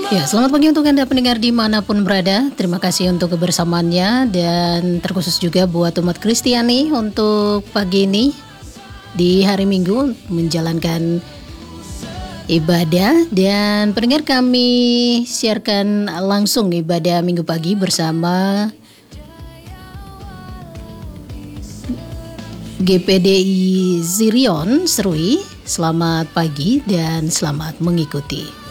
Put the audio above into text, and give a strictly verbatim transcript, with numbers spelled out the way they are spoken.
Ya, selamat pagi untuk Anda pendengar dimanapun berada. Terima kasih untuk kebersamaannya dan terkhusus juga buat umat Kristiani untuk pagi ini di hari Minggu menjalankan ibadah. Dan pendengar, kami siarkan langsung ibadah Minggu pagi bersama G P D I Zirion Serui. Selamat pagi dan selamat mengikuti.